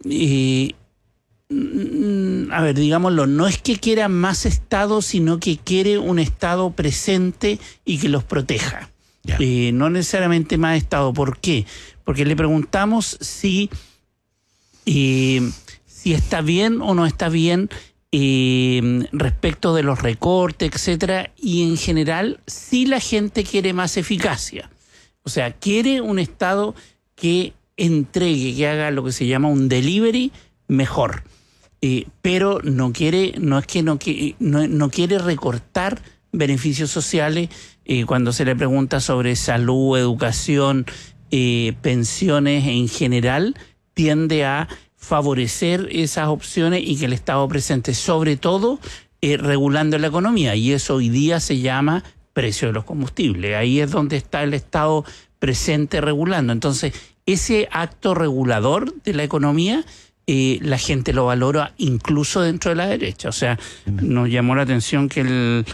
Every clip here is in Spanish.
a ver, digámoslo, no es que quiera más Estado, sino que quiere un Estado presente y que los proteja. No necesariamente más Estado. ¿Por qué? Porque le preguntamos si está bien o no está bien respecto de los recortes, etcétera, y en general si la gente quiere más eficacia. O sea, quiere un Estado que entregue, que haga lo que se llama un delivery mejor. Pero no quiere recortar beneficios sociales. Cuando se le pregunta sobre salud, educación, pensiones en general, tiende a favorecer esas opciones y que el Estado presente, sobre todo regulando la economía, y eso hoy día se llama precio de los combustibles. Ahí es donde está el Estado presente regulando. Entonces, ese acto regulador de la economía, la gente lo valora incluso dentro de la derecha. O sea, nos llamó la atención que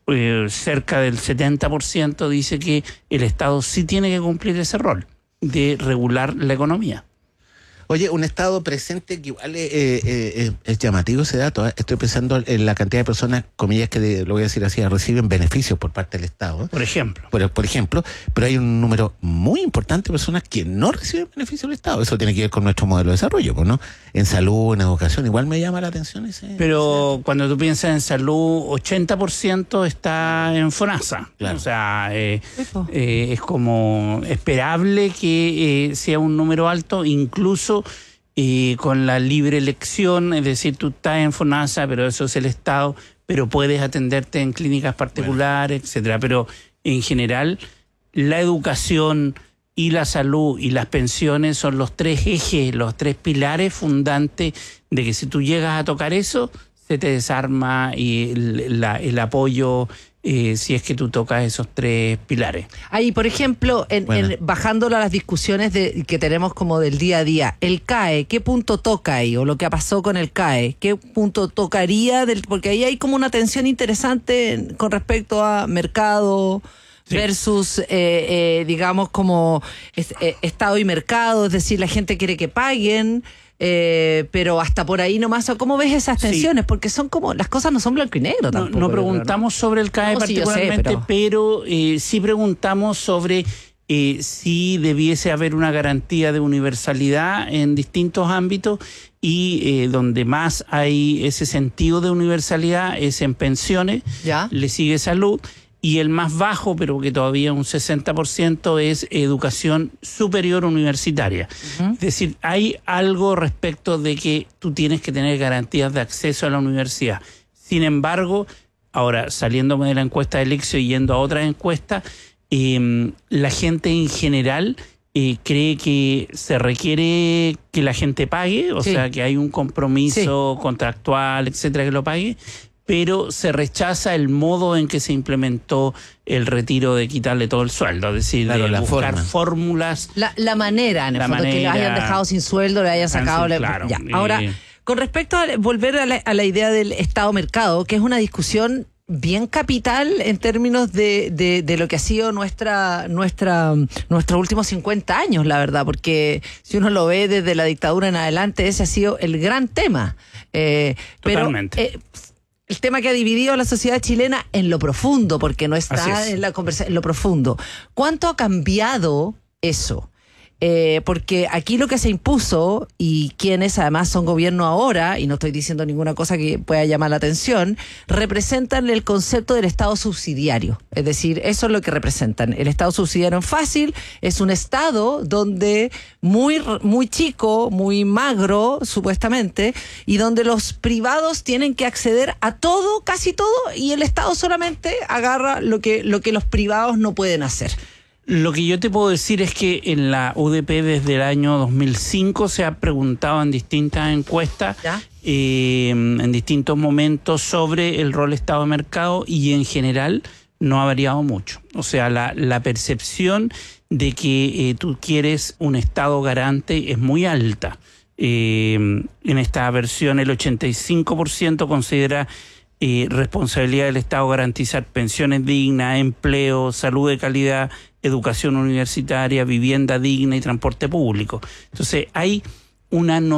cerca del 70% dice que el Estado sí tiene que cumplir ese rol de regular la economía. Oye, un Estado presente que igual es llamativo ese dato. Estoy pensando en la cantidad de personas, comillas, que lo voy a decir así, reciben beneficios por parte del Estado. Por ejemplo. Por ejemplo, pero hay un número muy importante de personas que no reciben beneficios del Estado. Eso tiene que ver con nuestro modelo de desarrollo, pues, ¿no? En salud, en educación, igual me llama la atención ese. Pero cuando tú piensas en salud, 80% está en FONASA. Claro. O sea, es como esperable que sea un número alto, incluso con la libre elección, es decir, tú estás en FONASA, pero eso es el Estado, pero puedes atenderte en clínicas particulares, etcétera. Pero en general, la educación y la salud y las pensiones son los tres ejes, los tres pilares fundantes de que si tú llegas a tocar eso, se te desarma y el apoyo si es que tú tocas esos tres pilares. Ahí, por ejemplo, bajándolo a las discusiones que tenemos como del día a día, el CAE, ¿qué punto toca ahí? O lo que pasó con el CAE, ¿qué punto tocaría? Porque ahí hay como una tensión interesante con respecto a mercado versus, digamos, como Estado y mercado, es decir, la gente quiere que paguen, pero hasta por ahí nomás. ¿Cómo ves esas tensiones? Porque son como, las cosas no son blanco y negro tampoco. No preguntamos sobre el CAE particularmente, pero sí preguntamos sobre si debiese haber una garantía de universalidad en distintos ámbitos, y donde más hay ese sentido de universalidad es en pensiones, le sigue salud, y el más bajo, pero que todavía un 60%, es educación superior universitaria. Es decir, hay algo respecto de que tú tienes que tener garantías de acceso a la universidad. Sin embargo, ahora, saliéndome de la encuesta del ICSIO y yendo a otras encuestas, la gente en general cree que se requiere que la gente pague, o sea, que hay un compromiso contractual, etcétera, que lo pague, pero se rechaza el modo en que se implementó el retiro de quitarle todo el sueldo, es decir, de buscar fórmulas. La manera, en el fondo, que lo hayan dejado sin sueldo, le hayan sacado. Claro. Ahora, con respecto a volver a la idea del Estado-mercado, que es una discusión bien capital en términos de lo que ha sido nuestros últimos 50 años, la verdad, porque si uno lo ve desde la dictadura en adelante, ese ha sido el gran tema. Totalmente. Pero, el tema que ha dividido a la sociedad chilena en lo profundo, porque no está en la conversación, en lo profundo. ¿Cuánto ha cambiado eso? Porque aquí lo que se impuso, y quienes además son gobierno ahora, y no estoy diciendo ninguna cosa que pueda llamar la atención, representan el concepto del Estado subsidiario. Es decir, eso es lo que representan. El Estado subsidiario en fácil es un Estado donde muy chico, muy magro, supuestamente, y donde los privados tienen que acceder a todo, casi todo, y el Estado solamente agarra lo que los privados no pueden hacer. Lo que yo te puedo decir es que en la UDP desde el año 2005 se ha preguntado en distintas encuestas, en distintos momentos, sobre el rol Estado-mercado, y en general no ha variado mucho. O sea, la percepción de que tú quieres un Estado garante es muy alta. En esta versión el 85% considera responsabilidad del Estado garantizar pensiones dignas, empleo, salud de calidad, educación universitaria, vivienda digna y transporte público. Entonces hay una